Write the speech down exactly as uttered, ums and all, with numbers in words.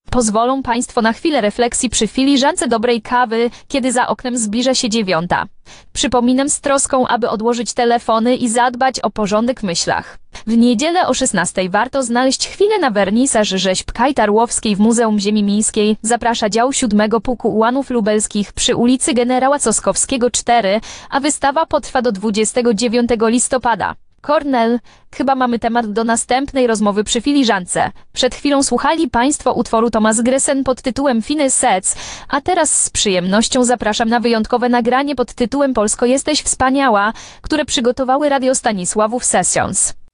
Pozwolą Państwo na chwilę refleksji przy filiżance dobrej kawy, kiedy za oknem zbliża się dziewiąta. Przypominam z troską, aby odłożyć telefony i zadbać o porządek w myślach. W niedzielę o szesnastej warto znaleźć chwilę na wernisaż rzeźb Kajtarłowskiej w Muzeum Ziemi Miejskiej. Zaprasza dział siódmego Pułku Ułanów Lubelskich przy ulicy Generała Coskowskiego cztery, a wystawa potrwa do dwudziestego dziewiątego listopada. Kornel, chyba mamy temat do następnej rozmowy przy filiżance. Przed chwilą słuchali Państwo utworu Thomas Gressen pod tytułem Fine Sets, a teraz z przyjemnością zapraszam na wyjątkowe nagranie pod tytułem Polsko jesteś wspaniała, które przygotowały Radio Stanisławów Sessions.